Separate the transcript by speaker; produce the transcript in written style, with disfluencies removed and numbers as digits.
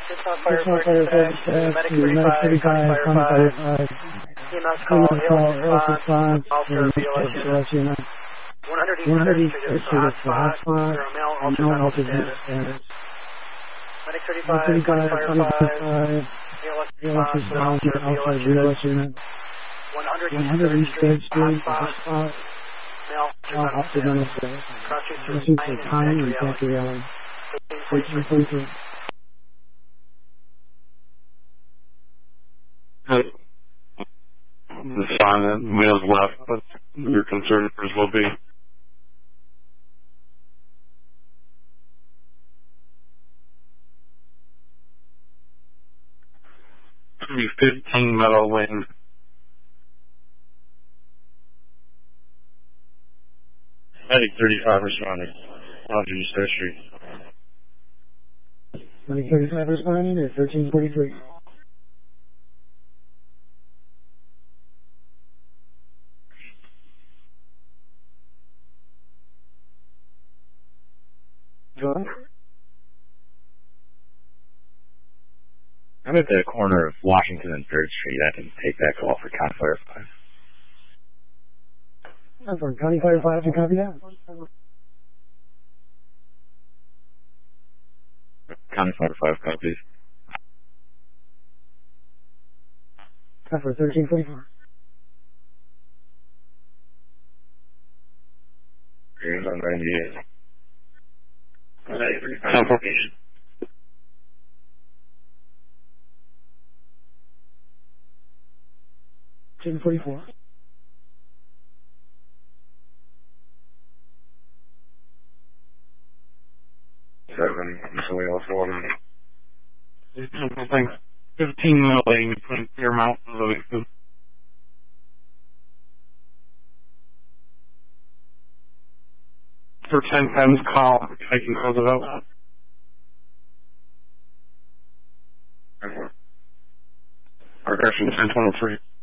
Speaker 1: Fire service to Medic 35, County Fire 5.
Speaker 2: EMS call,
Speaker 1: ALS response,
Speaker 2: BLS unit.
Speaker 1: 100 East Street to the hotspot, no alternate status.
Speaker 2: Medic
Speaker 1: 35,
Speaker 2: 35,
Speaker 1: County
Speaker 2: Fire 5.
Speaker 1: 5, ALS response, outside BLS unit. 100 East Street to the hotspot, no alternate status. Proceed to County and Factory Island. 1343.
Speaker 3: The sign that wheels left, but your conservators will be. Should be 15 Meadow Lane. Medic 35 responding. Roger, East Third Street.
Speaker 1: Medic 35 responding to 1343. John?
Speaker 4: I'm at the corner of Washington and 3rd Street. I can take that call for County Fire 5.
Speaker 1: For County Fire 5 to copy that.
Speaker 4: County Fire 5 copies.
Speaker 1: For 1344.
Speaker 4: Here's on 98.
Speaker 3: Confirmation.
Speaker 1: Ten 44.
Speaker 4: Somebody else ordered.
Speaker 3: Thanks. 15 Meadow Lane between Fairmount and Livingston. For 1010's call, I can close it out. Progression 1023.